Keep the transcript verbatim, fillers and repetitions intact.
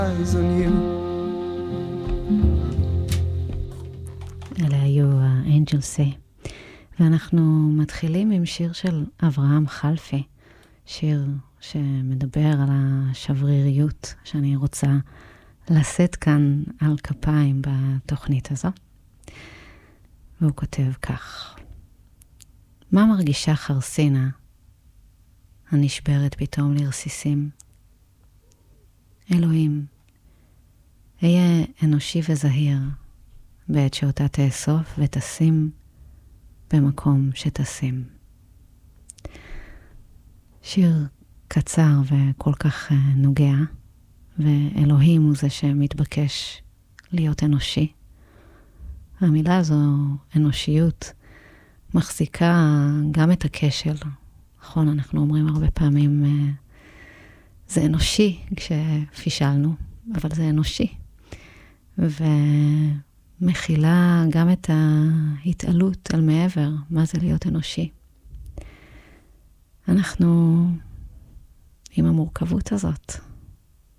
eyes on you. אלה היו האנג'לסי. ואנחנו מתחילים עם שיר של אברהם חלפי, שיר שמדבר על השבריריות שאני רוצה לשאת כאן על כפיים בתוכנית הזו. והוא כותב כך: מה מרגישה חרסינה הנשברת פתאום לרסיסים? אלוהים, אהיה אנושי וזהיר בעת שאותה תאסוף ותשים במקום שתשים. שיר קצר וכל כך נוגע, ואלוהים הוא זה שמתבקש להיות אנושי. המילה הזו, אנושיות, מחזיקה גם את הכשל. נכון, אנחנו אומרים הרבה פעמים, זה אנושי כשפישלנו, אבל זה אנושי. ומכילה גם את ההתעלות על מעבר, מה זה להיות אנושי. אנחנו עם המורכבות הזאת.